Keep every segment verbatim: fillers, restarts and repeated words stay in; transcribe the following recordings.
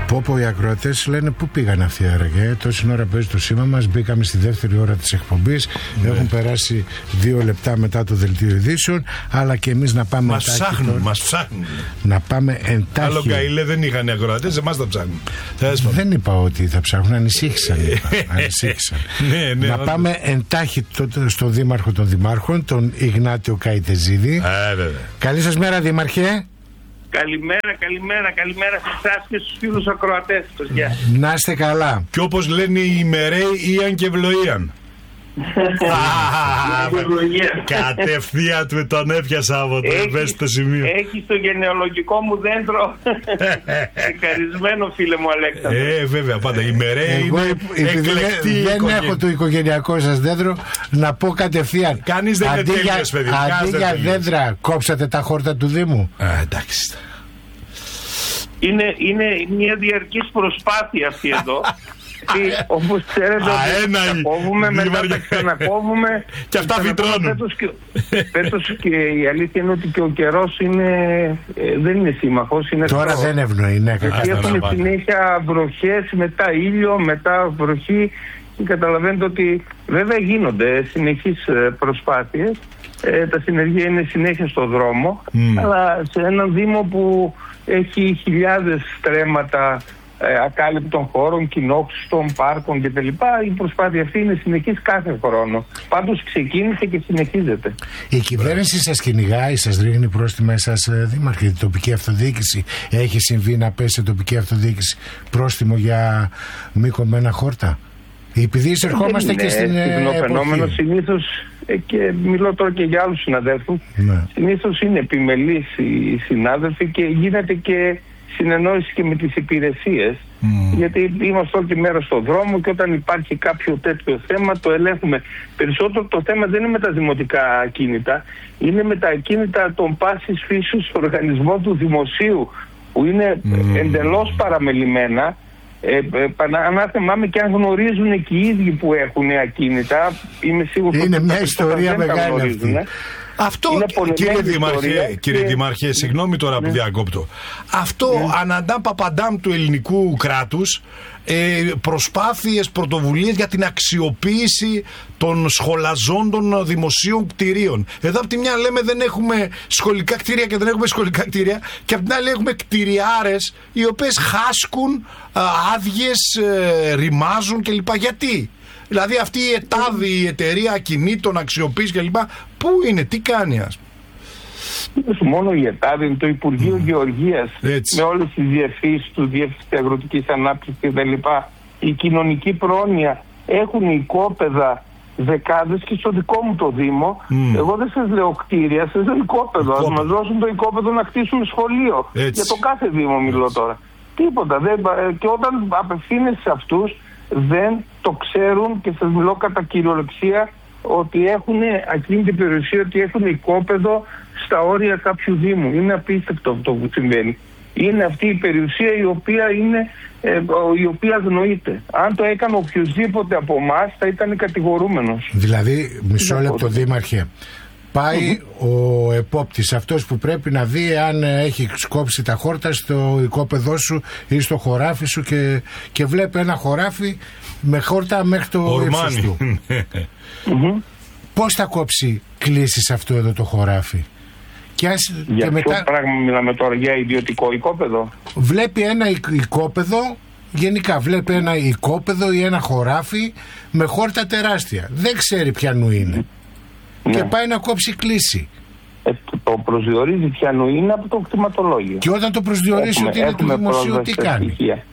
Πω πω, οι ακροατές λένε πού πήγαν αυτοί άραγε. Τόση ώρα παίζει το σήμα μας. Μπήκαμε στη δεύτερη ώρα της εκπομπής. Ναι. Έχουν περάσει δύο λεπτά μετά το δελτίο ειδήσεων. Αλλά και εμείς να πάμε μας εντάχει. Ψάχνουν, τώρα, μας ψάχνουν. Να πάμε εντάχει. Άλλο καηλέ δεν είχαν οι ακροατές, εμάς τα ψάχνουν. Δεν είπα ότι θα ψάχνουν, ανησύχησαν. ανησύχησαν. ναι, ναι, να όντως. πάμε εντάχει στο δήμαρχο των δημάρχων, τον Ιγνάτιο Καϊτεζίδη. Ε, Καλή σας μέρα, Δήμαρχε. Καλημέρα, καλημέρα, καλημέρα σε εσάς και στους φίλους ακροατές τους. Yeah. Να είστε καλά. Και όπως λένε οι ημεραίοι, Ιαν και Ευλογίαν. Κατευθείαν του τον έπιασα από το ευαίσθητο σημείο. Έχει στο γενεολογικό μου δέντρο εκαρισμένο, φίλε μου Αλέξανδρο. Ε, βέβαια, πάντα. Οι ημεραίοι είναι εκλεκτοί. Δεν έχω το οικογενειακό σας δέντρο, να πω κατευθείαν. Κανείς δεν είναι τέλειος, παιδί. Αντί για δέντρα, κόψατε τα χόρτα του Δήμου. Εντάξει. Είναι, είναι μια διαρκής προσπάθεια αυτή εδώ. Όπως ξέρετε, τα κόβουμε, μετά τα ξανακόβουμε. Και αυτά φυτρώνουν. Φέτος και η αλήθεια είναι ότι και ο καιρός είναι, δεν είναι σύμμαχος. Είναι τώρα σωρό. Δεν ευνοεί, ναι. Γιατί έχουν συνέχεια βροχές, μετά ήλιο, μετά βροχή. Και καταλαβαίνετε ότι βέβαια γίνονται συνεχείς προσπάθειες. Ε, τα συνεργεία είναι συνέχεια στο δρόμο. Mm. Αλλά σε έναν Δήμο που έχει χιλιάδες στρέμματα ε, ακάλυπτων χώρων, κοινόχρηστων, πάρκων κτλ. Η προσπάθεια αυτή είναι συνεχής κάθε χρόνο. Πάντως ξεκίνησε και συνεχίζεται. Η κυβέρνηση σας κυνηγάει, σας ρίχνει πρόστιμα εσάς, Δήμαρχε? Η τοπική αυτοδιοίκηση έχει συμβεί να πέσει σε τοπική αυτοδιοίκηση πρόστιμο για μη κομμένα χόρτα? Επειδή εισερχόμαστε και στην φαινόμενο συνήθως, και μιλώ τώρα και για άλλους συναδέλφους, ναι. Συνήθως είναι επιμελείς οι συνάδελφοι και γίνεται και συνεννόηση και με τις υπηρεσίες, mm. γιατί είμαστε όλη τη μέρα στον δρόμο και όταν υπάρχει κάποιο τέτοιο θέμα το ελέγχουμε. Περισσότερο το θέμα δεν είναι με τα δημοτικά ακίνητα, είναι με τα ακίνητα των πάσης φύσεως οργανισμών του δημοσίου, που είναι mm. εντελώς παραμελημένα. Ε, ε, αν θυμάμαι και αν γνωρίζουν και οι ίδιοι που έχουν ακίνητα, είμαι σίγουρος είναι ότι μια ιστορία μεγάλη αυτή. Αυτό, κύριε Δημάρχε, κύριε και... Δημάρχε, συγγνώμη τώρα ναι. που διακόπτω. Αυτό ναι. αναντά παπαντάμ του ελληνικού κράτους, ε, προσπάθειες, πρωτοβουλίες για την αξιοποίηση των σχολαζόντων δημοσίων κτηρίων. Εδώ από τη μια λέμε δεν έχουμε σχολικά κτίρια και δεν έχουμε σχολικά κτίρια, και από την άλλη έχουμε κτηριάρες οι οποίες χάσκουν, άδειες, ε, ρημάζουν κλπ. Γιατί? Δηλαδή αυτή η ΕΤΑΔΗ, η εταιρεία ακινήτων, αξιοποίηση κλπ. Πού είναι, τι κάνει, ας πούμε? Μόνο η ΕΤΑΔΗ, είναι το Υπουργείο mm. Γεωργίας, έτσι. Με όλες τις διευθύνσεις του, Διεύθυνση Αγροτικής Ανάπτυξης κτλ. Η κοινωνική πρόνοια έχουν οικόπεδα δεκάδες και στο δικό μου το Δήμο. Mm. Εγώ δεν σας λέω κτίρια, σας λέω οικόπεδο. Ας μας δώσουν το οικόπεδο να χτίσουμε σχολείο. Έτσι. Για το κάθε Δήμο μιλώ έτσι. Τώρα. Τίποτα. Δεν, και όταν απευθύνεσαι σε αυτούς, δεν το ξέρουν και σας μιλώ κατά κυριολεξία ότι έχουν εκείνη την περιουσία, ότι έχουν οικόπεδο στα όρια κάποιου Δήμου. Είναι απίστευτο αυτό που συμβαίνει. Είναι αυτή η περιουσία η οποία, είναι, ε, η οποία αγνοείται. Αν το έκανε οποιοδήποτε από εμάς θα ήταν κατηγορούμενος. Δηλαδή, μισό λεπτό Δήμαρχε, πάει mm-hmm. ο επόπτης, αυτός που πρέπει να δει αν έχει σκόψει τα χόρτα στο οικόπεδό σου ή στο χωράφι σου και, και βλέπει ένα χωράφι με χόρτα μέχρι το ύψος του. mm-hmm. Πώς θα κόψει κλίσεις αυτό εδώ το χωράφι? Και ας, για και ποιο μετά... πράγμα μιλάμε τώρα, για ιδιωτικό οικόπεδο? Βλέπει ένα οικόπεδο, γενικά βλέπει ένα οικόπεδο ή ένα χωράφι με χόρτα τεράστια. Δεν ξέρει ποιανού είναι. Mm. Και ναι. πάει να κόψει κλίση. Ε, το προσδιορίζει ποιανού είναι από το κτηματολόγιο. Και όταν το προσδιορίσει έχουμε, ότι είναι του δημοσίου, τι κάνει?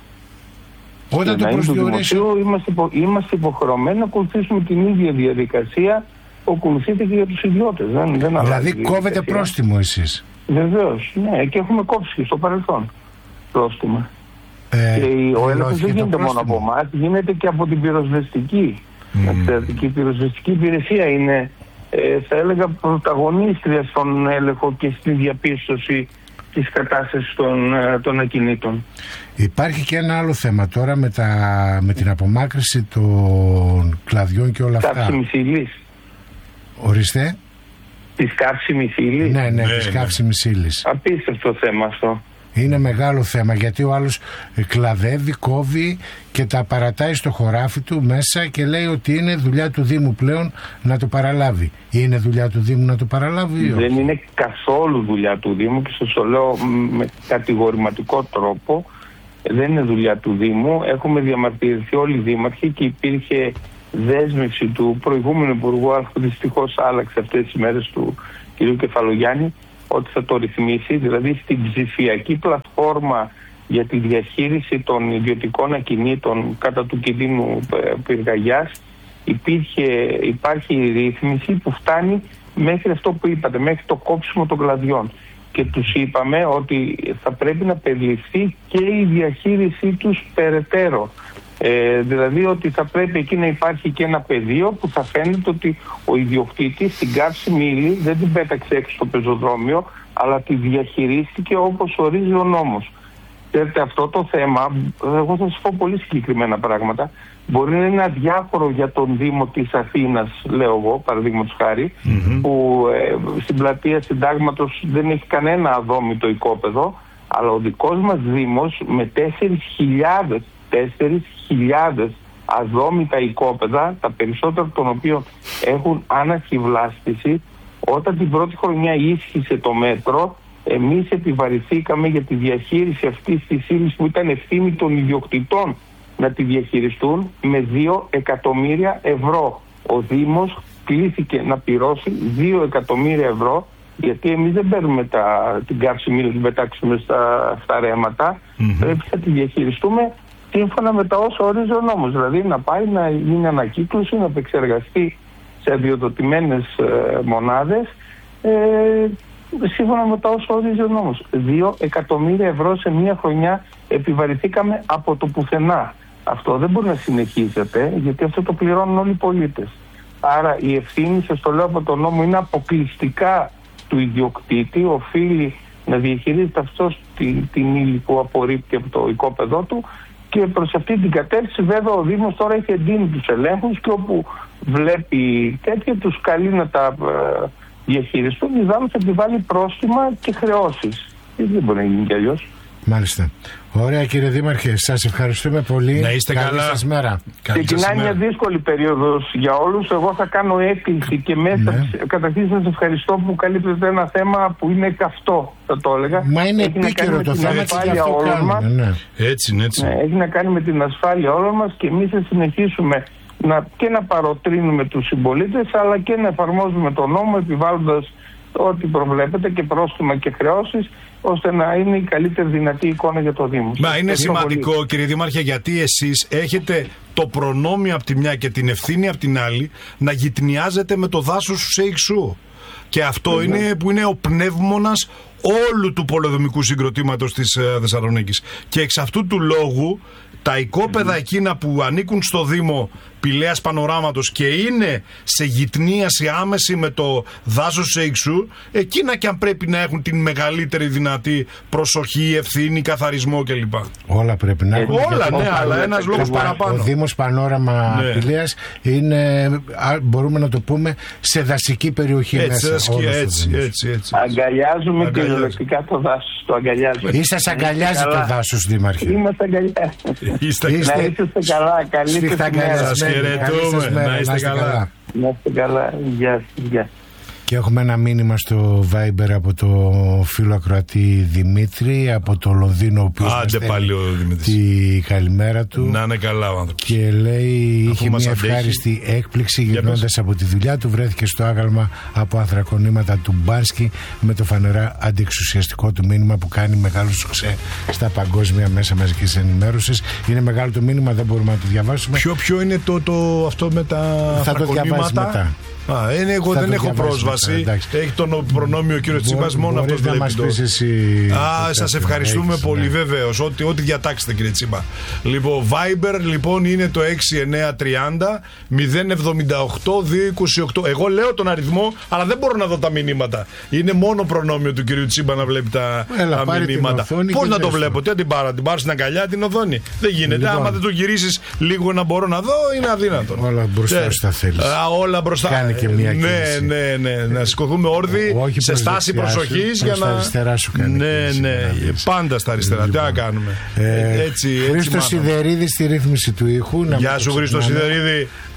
Όταν το προσδιορίσει... Είμαστε, υπο, είμαστε υποχρεωμένοι να ακολουθήσουμε την ίδια διαδικασία που ακολουθείτε και για τους ιδιώτες. Δεν, δεν δηλαδή κόβετε πρόστιμο εσείς? Βεβαίως, ναι, και έχουμε κόψει και στο παρελθόν πρόστιμα. Ε, και ο έλεγχος δεν γίνεται μόνο από εμάς, γίνεται και από την πυροσβεστική. Mm. Η πυροσβεστική υπηρεσία είναι, ε, θα έλεγα, πρωταγωνίστρια στον έλεγχο και στη διαπίστωση της κατάστασης των, των ακινήτων. Υπάρχει και ένα άλλο θέμα τώρα με, τα, με την απομάκρυση των κλαδιών και όλα αυτά. Καύσιμης ύλης. Ορίστε. Της καύσιμης ύλης. Ναι, ναι, ναι, της ναι. καύσιμης ύλης. Απίστευτο θέμα αυτό. Είναι μεγάλο θέμα, γιατί ο άλλος κλαδεύει, κόβει και τα παρατάει στο χωράφι του μέσα και λέει ότι είναι δουλειά του Δήμου πλέον να το παραλάβει. Είναι δουλειά του Δήμου να το παραλάβει ή όχι? Δεν είναι καθόλου δουλειά του Δήμου και σας το λέω με κατηγορηματικό τρόπο. Δεν είναι δουλειά του Δήμου. Έχουμε διαμαρτυρηθεί όλοι οι δήμαρχοι και υπήρχε δέσμευση του προηγούμενου υπουργού, αλλά δυστυχώς άλλαξε αυτές τις μέρες, του κ. Κεφαλογιάννη, ότι θα το ρυθμίσει. Δηλαδή στην ψηφιακή πλατφόρμα για τη διαχείριση των ιδιωτικών ακινήτων κατά του κινδύνου πυρκαγιάς υπήρχε, υπάρχει η ρύθμιση που φτάνει μέχρι αυτό που είπατε, μέχρι το κόψιμο των κλαδιών. Και τους είπαμε ότι θα πρέπει να περιληφθεί και η διαχείρισή τους περαιτέρω. Ε, δηλαδή ότι θα πρέπει εκεί να υπάρχει και ένα πεδίο που θα φαίνεται ότι ο ιδιοκτήτης την καύσιμη ύλη δεν την πέταξε έξω στο πεζοδρόμιο, αλλά τη διαχειρίστηκε όπως ορίζει ο νόμος. Ξέρετε, αυτό το θέμα, εγώ θα σας πω πολύ συγκεκριμένα πράγματα, μπορεί να είναι αδιάφορο για τον Δήμο της Αθήνας, λέω εγώ, παραδείγματος χάρη, mm-hmm. που ε, στην πλατεία Συντάγματος δεν έχει κανένα αδόμητο οικόπεδο, αλλά ο δικός μας Δήμος με τέσσερις χιλιάδες αδόμητα οικόπεδα, τα περισσότερα των οποίων έχουν άναρχη βλάστηση, όταν την πρώτη χρονιά ίσχυσε το μέτρο, εμείς επιβαρηθήκαμε για τη διαχείριση αυτής της ύλης που ήταν ευθύνη των ιδιοκτητών να τη διαχειριστούν με δύο εκατομμύρια ευρώ. Ο Δήμος κλήθηκε να πληρώσει δύο εκατομμύρια ευρώ, γιατί εμείς δεν παίρνουμε τα, την καύσιμη ύλη να την πετάξουμε στα, στα ρέματα, mm-hmm. πρέπει να τη διαχειριστούμε σύμφωνα με τα όσα ορίζει ο νόμος. Δηλαδή να πάει να γίνει ανακύκλωση, να επεξεργαστεί σε αδειοδοτημένες ε, μονάδες, ε, σύμφωνα με τα όσα ορίζει ο νόμος. Δύο εκατομμύρια ευρώ σε μία χρονιά επιβαρηθήκαμε από το πουθενά. Αυτό δεν μπορεί να συνεχίζεται, γιατί αυτό το πληρώνουν όλοι οι πολίτες. Άρα η ευθύνη, σας το λέω από τον νόμο, είναι αποκλειστικά του ιδιοκτήτη. Οφείλει να διαχειρίζεται αυτός την, την ύλη που απορρίπτει από το οικόπεδό του, και προς αυτή την κατεύθυνση βέβαια ο Δήμος τώρα έχει εντείνει τους ελέγχους και όπου βλέπει τέτοια τους καλεί να τα ε, διαχειριστούν. Η ΔΑΜ θα επιβάλλει πρόστιμα και χρεώσεις. Δεν μπορεί να γίνει κι αλλιώς. Μάλιστα. Ωραία, κύριε Δήμαρχε, σας ευχαριστούμε πολύ. Να είστε καλή καλά. Σας μέρα. Ξεκινάει μια δύσκολη περίοδος για όλους. Εγώ θα κάνω έκκληση και μέσα. Ναι. Καταρχήν σας ευχαριστώ που καλύπτετε ένα θέμα που είναι καυτό, θα το έλεγα. Μα είναι έχει επίκαιρο το θέμα και γι' αυτό κάνουμε. Ναι. Έτσι, έτσι. Ναι, έχει να κάνει με την ασφάλεια όλων μας και εμείς θα συνεχίσουμε να, και να παροτρύνουμε τους συμπολίτες, αλλά και να εφαρμόζουμε τον νόμο επιβάλλοντας ό,τι προβλέπετε και πρόστιμα και χρεώσεις, ώστε να είναι η καλύτερη δυνατή εικόνα για το Δήμο. Μα είναι σημαντικό πολύ, κύριε Δήμαρχε, γιατί εσείς έχετε το προνόμιο από τη μια και την ευθύνη από την άλλη να γυτνιάζετε με το δάσος του ΣΕΙΞΟΥ. Και αυτό mm-hmm. είναι που είναι ο πνεύμονας όλου του πολεοδομικού συγκροτήματος της uh, Θεσσαλονίκης. Και εξ αυτού του λόγου τα οικόπεδα mm-hmm. εκείνα που ανήκουν στο Δήμο Πηλαίας Πανοράματος και είναι σε γυτνίαση άμεση με το δάσος ΣΕΙΞΟΥ, εκείνα και αν πρέπει να έχουν την μεγαλύτερη δυνατή προσοχή, ευθύνη, καθαρισμό κλπ. Όλα πρέπει να έχουν. Όλα, ναι, αλλά ένας λόγος παραπάνω. Ο Δήμος Πανόραμα ναι. Πηλαίας είναι, μπορούμε να το πούμε, σε δασική περιοχή έτσι, μέσα. Έτσι, έτσι, έτσι, έτσι. Αγκαλιάζουμε κυριολεκτικά το δάσος. Το αγκαλιάζουμε. Ή σας αγκαλιάζει το δάσος, Δήμαρχε? Είμαστε αγκαλιάζουμε. Είστε, είστε, να είστε καλά. Καλή σας χαιρετούμε. Να είστε καλά. Να είστε καλά. Γεια σας. Γεια. Και έχουμε ένα μήνυμα στο Viber από το φίλο ακροατή Δημήτρη από το Λονδίνο, ο οποίος Άντε πάλι ο Δημήτρης. Τη καλημέρα του. Να είναι καλά ο άνθρωπος. Και λέει είχε μια ευχάριστη έκπληξη γυρνώντας από τη δουλειά του. Βρέθηκε στο άγαλμα από ανθρακονήματα του Μπάνσκι με το φανερά αντιεξουσιαστικό του μήνυμα που κάνει μεγάλο σουξέ στα παγκόσμια μέσα μαζικής ενημέρωσης. Είναι μεγάλο το μήνυμα, δεν μπορούμε να το διαβάσουμε. Ποιο, ποιο είναι το, το, αυτό με τα θα το διαβάσει μετά. Α, είναι, εγώ θα δεν έχω πρόσβαση. Μετά, έχει τον προνόμιο ο κύριος Τσίπας, μόνο αυτό βλέπει. Μας πεις εσύ Α, σας ευχαριστούμε έχεις, πολύ, ναι. Βεβαίως. Ό,τι, ό,τι διατάξετε, κύριε Τσίπα. Λοιπόν, Viber λοιπόν είναι το έξι εννιά τριάντα μηδέν εβδομήντα οκτώ διακόσια είκοσι οκτώ. Εγώ λέω τον αριθμό, αλλά δεν μπορώ να δω τα μηνύματα. Είναι μόνο προνόμιο του κύριου Τσίπα να βλέπει τα, Έλα, τα μηνύματα. Πώς να το βλέπω, τι να την πάρω, την πάρω στην αγκαλιά, την οθόνη. Δεν γίνεται. Λοιπόν. Άμα δεν το γυρίσεις λίγο να μπορώ να δω, είναι αδύνατο. Όλα μπροστά σου τα θέλεις. Όλα μπροστά. Και μια ναι, ναι, ναι, ναι. να σηκωθούμε όρθιοι σε στάση προσοχής για να. Στα αριστερά σου κάνει. Ναι, ναι, πάντα στα αριστερά. Τι να κάνουμε. Χρήστο Σιδερίδη στη ρύθμιση του ήχου. Γεια σου, Χρήστο Σιδερίδη.